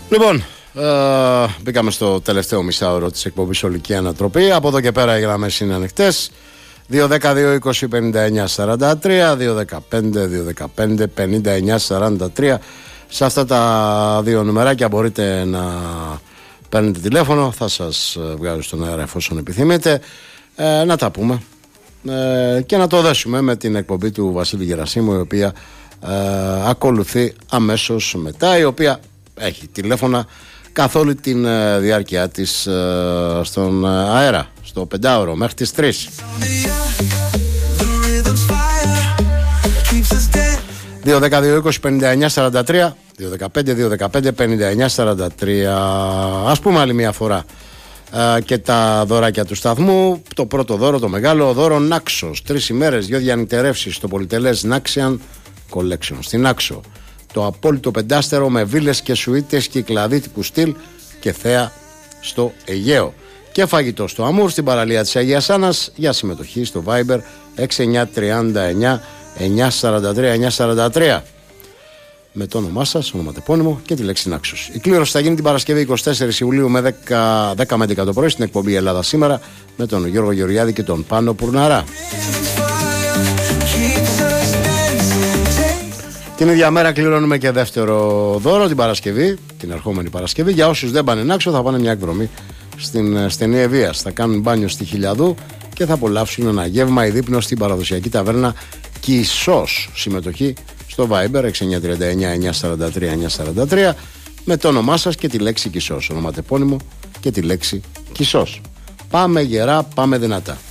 Λοιπόν, μπήκαμε στο τελευταίο μισάωρο της εκπομπής Ολική Ανατροπή. Από εδώ και πέρα οι γραμμές είναι ανοιχτές. 2-10-2-20-59-43, 2-15-2-15-59-43. Σε αυτά τα δύο νουμεράκια μπορείτε να παίρνετε τηλέφωνο. Θα σας βγάλω στον αέρα εφόσον επιθυμείτε. Να τα πούμε και να το δέσουμε με την εκπομπή του Βασίλη Γερασίμου, η οποία ακολουθεί αμέσως μετά, η οποία έχει τηλέφωνα καθ' όλη τη διάρκεια της στον αέρα, στο 5ωρο μέχρι τις 3. 2-10-2-20-59-43, 2-15-2-15-59-43. Ας πούμε άλλη μια φορά και τα δωράκια του σταθμού. Το πρώτο δώρο, το μεγάλο δώρο Νάξος. 3 ημέρες, 2 διανυτερεύσεις στο πολυτελές Naxian Collection στην Νάξο. Το απόλυτο πεντάστερο με βίλες και σουίτες κυκλαδίτικου στυλ και θέα στο Αιγαίο. Και φαγητό στο Αμούρ στην παραλία της Αγίας Άννας. Για συμμετοχή στο Viber 6939 943 943 με το όνομά σας, ονοματεπώνυμο και τη λέξη Νάξος. Η κλήρωση θα γίνει την Παρασκευή 24 Ιουλίου με 10 με 11 το πρωί στην εκπομπή Ελλάδα Σήμερα με τον Γιώργο Γεωργιάδη και τον Πάνο Πουρναρά. Την ίδια μέρα κληρώνουμε και δεύτερο δώρο την Παρασκευή, την ερχόμενη Παρασκευή. Για όσους δεν πάνε Νάξο, θα πάνε μια εκδρομή στην στενή Ευβοίας. Θα κάνουν μπάνιο στη Χιλιαδού και θα απολαύσουν ένα γεύμα ή δείπνο στην παραδοσιακή ταβέρνα Κισός. Συμμετοχή στο Viber 6939 943 943 με το όνομά σας και τη λέξη Κισός, ονοματεπώνυμο και τη λέξη Κισός. Πάμε γερά, πάμε δυνατά.